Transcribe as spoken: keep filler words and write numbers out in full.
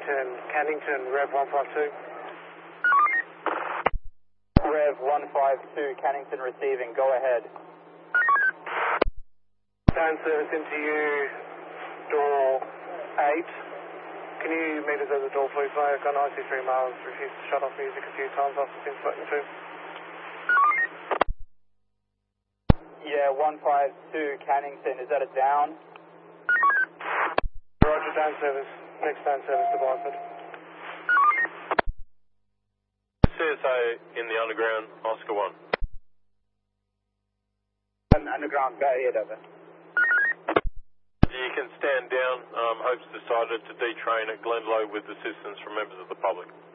Cannington, Cannington, Rev one five two. Rev one five two, Cannington receiving, go ahead. Down service into you, door eight. Can you meet us at the door, please, mate? I've got ninety-three miles, refused to shut off music a few times after been spoken to. Yeah, one five two, Cannington, is that a down? Roger, down service. Next down service to Barford. C S A in the underground, Oscar one. Underground, go ahead, over. You can stand down. Um, Hope's decided to detrain at Glendalough with assistance from members of the public.